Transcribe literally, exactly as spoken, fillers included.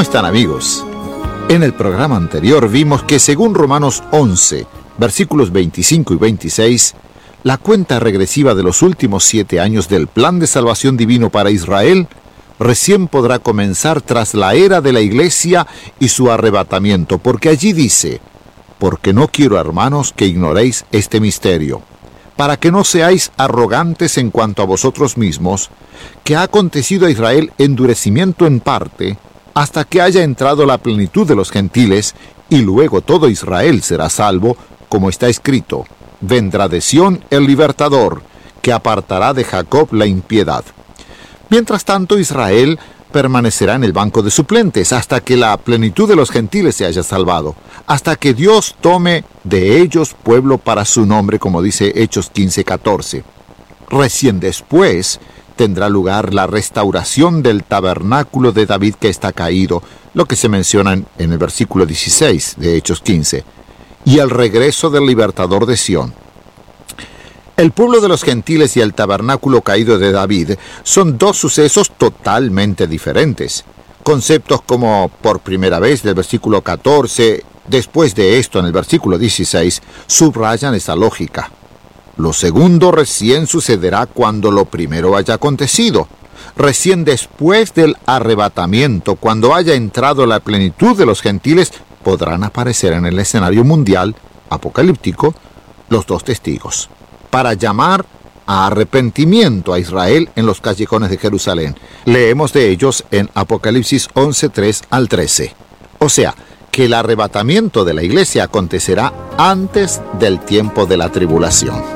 están, amigos? En el programa anterior vimos que según Romanos once, versículos veinticinco y veintiséis, la cuenta regresiva de los últimos siete años del plan de salvación divino para Israel recién podrá comenzar tras la era de la iglesia y su arrebatamiento, porque allí dice: porque no quiero, hermanos, que ignoréis este misterio, para que no seáis arrogantes en cuanto a vosotros mismos, que ha acontecido a Israel endurecimiento en parte, hasta que haya entrado la plenitud de los gentiles, y luego todo Israel será salvo, como está escrito: vendrá de Sión el libertador, que apartará de Jacob la impiedad. Mientras tanto, Israel permanecerá en el banco de suplentes hasta que la plenitud de los gentiles se haya salvado, hasta que Dios tome de ellos pueblo para su nombre, como dice Hechos quince catorce. Recién después tendrá lugar la restauración del tabernáculo de David que está caído, lo que se menciona en, en el versículo dieciséis de Hechos quince, y el regreso del libertador de Sión. El pueblo de los gentiles y el tabernáculo caído de David son dos sucesos totalmente diferentes. Conceptos como por primera vez del versículo catorce, después de esto en el versículo dieciséis, subrayan esa lógica. Lo segundo recién sucederá cuando lo primero haya acontecido. Recién después del arrebatamiento, cuando haya entrado la plenitud de los gentiles, podrán aparecer en el escenario mundial apocalíptico los dos testigos, para llamar a arrepentimiento a Israel en los callejones de Jerusalén. Leemos de ellos en Apocalipsis once, tres al trece. O sea, que el arrebatamiento de la iglesia acontecerá antes del tiempo de la tribulación.